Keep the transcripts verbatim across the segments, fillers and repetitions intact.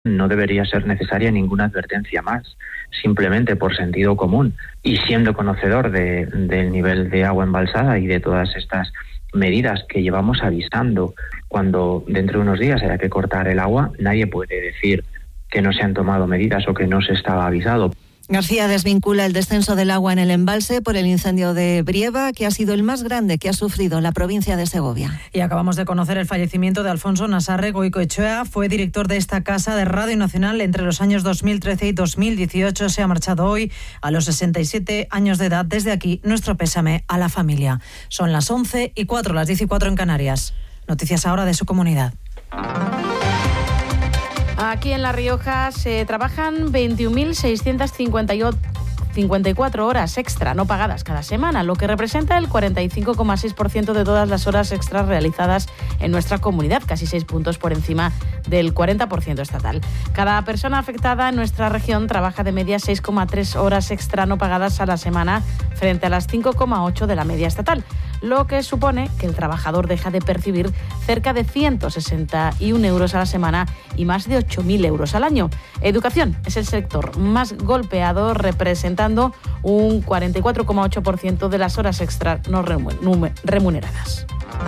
No debería ser necesaria ninguna advertencia más, simplemente por sentido común y siendo conocedor de, del nivel de agua embalsada y de todas estas medidas que llevamos avisando. Cuando dentro de unos días haya que cortar el agua, nadie puede decir que no se han tomado medidas o que no se estaba avisado. García desvincula el descenso del agua en el embalse por el incendio de Brieva, que ha sido el más grande que ha sufrido la provincia de Segovia. Y acabamos de conocer el fallecimiento de Alfonso Nasarre Goicoechea. Fue director de esta casa de Radio Nacional entre los años dos mil trece y dos mil dieciocho. Se ha marchado hoy a los sesenta y siete años de edad. Desde aquí, nuestro pésame a la familia. Son las once y cuatro, las diez y cuatro en Canarias. Noticias ahora de su comunidad. Aquí en La Rioja se trabajan veintiún mil seiscientas cincuenta y cuatro horas extra no pagadas cada semana, lo que representa el cuarenta y cinco coma seis por ciento de todas las horas extras realizadas en nuestra comunidad, casi seis puntos por encima del cuarenta por ciento estatal. Cada persona afectada en nuestra región trabaja de media seis coma tres horas extra no pagadas a la semana frente a las cinco coma ocho de la media estatal, lo que supone que el trabajador deja de percibir cerca de ciento sesenta y un euros a la semana y más de ocho mil euros al año. Educación es el sector más golpeado, representando un cuarenta y cuatro coma ocho por ciento de las horas extra no remuneradas.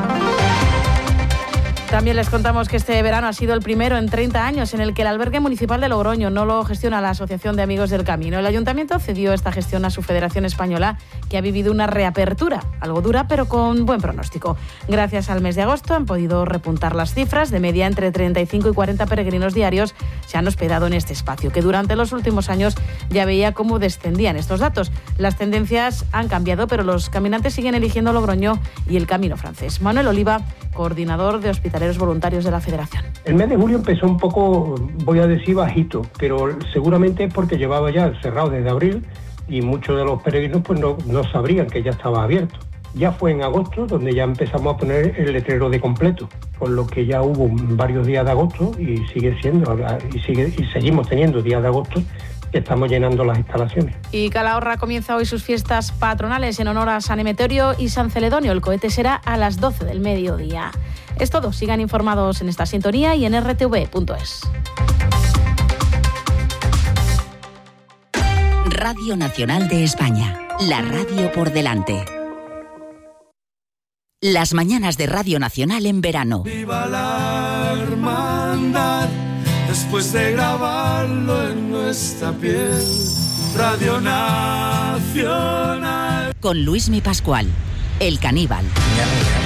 También les contamos que este verano ha sido el primero en treinta años en el que el albergue municipal de Logroño no lo gestiona la Asociación de Amigos del Camino. El ayuntamiento cedió esta gestión a su Federación Española, que ha vivido una reapertura, algo dura pero con buen pronóstico. Gracias al mes de agosto han podido repuntar las cifras. De media, entre treinta y cinco y cuarenta peregrinos diarios se han hospedado en este espacio, que durante los últimos años ya veía cómo descendían estos datos. Las tendencias han cambiado, pero los caminantes siguen eligiendo Logroño y el Camino francés. Manuel Oliva, coordinador de hospitaleros voluntarios de la Federación. El mes de julio empezó un poco, voy a decir, bajito, pero seguramente es porque llevaba ya cerrado desde abril y muchos de los peregrinos pues no, no sabrían que ya estaba abierto. Ya fue en agosto donde ya empezamos a poner el letrero de completo, por lo que ya hubo varios días de agosto y sigue siendo, y, sigue, y seguimos teniendo días de agosto que estamos llenando las instalaciones. Y Calahorra comienza hoy sus fiestas patronales en honor a San Emeterio y San Celedonio. El cohete será a las doce del mediodía. Es todo. Sigan informados en esta sintonía y en erre te ve punto es. Radio Nacional de España. La radio por delante. Las mañanas de Radio Nacional en verano. Viva la hermandad, después de grabarlo en nuestra piel. Radio Nacional. Con Luismi Pascual, el caníbal.